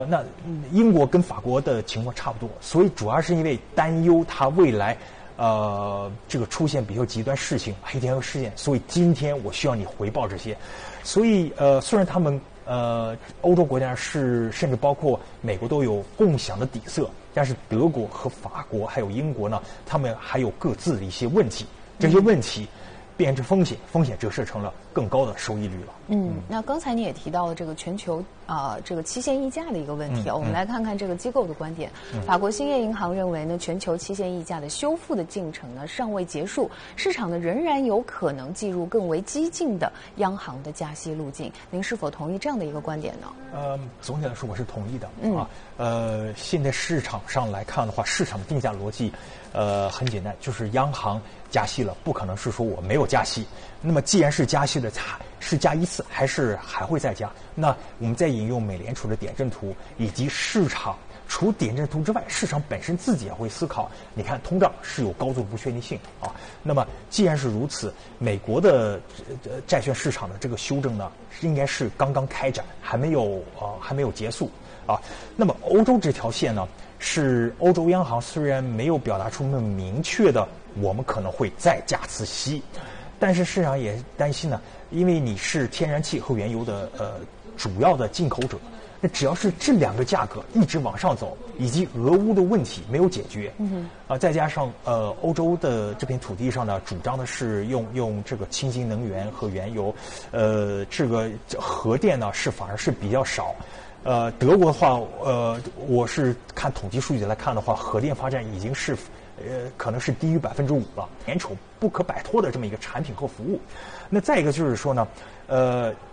那英国跟法国的情况差不多，所以主要是因为担忧它未来，这个出现比较极端事情、黑天鹅事件，所以今天我需要你回报这些。所以虽然他们欧洲国家甚至包括美国都有共享的底色，但是德国和法国还有英国呢，他们还有各自的一些问题，这些问题变成风险折射成了更高的收益率了。 那刚才你也提到了这个全球这个期限溢价的一个问题，我们来看看这个机构的观点。法国兴业银行认为呢，全球期限溢价的修复的进程呢尚未结束，市场呢仍然有可能进入更为激进的央行的加息路径。您是否同意这样的一个观点呢？ 总体来说我是同意的现在市场上来看的话，市场的定价逻辑很简单，就是央行加息了，不可能是说我没有加息。那么既然是加息的，是加一次还是还会再加？那我们再引用美联储的点阵图，以及市场除点阵图之外，市场本身自己也会思考。你看，通胀是有高度不确定性那么既然是如此，美国的债券市场的这个修正呢，应该是刚刚开展，还没有结束那么欧洲这条线呢，是欧洲央行虽然没有表达出那么明确的，我们可能会再加次息，但是市场也担心呢，因为你是天然气和原油的主要的进口者，那只要是这两个价格一直往上走，以及俄乌的问题没有解决，再加上欧洲的这片土地上呢，主张的是用这个清新能源和原油，这个核电呢反而是比较少。德国的话，我是看统计数据来看的话，核电发展已经是可能是低于5%了，联储不可摆脱的这么一个产品和服务。那再一个就是说呢，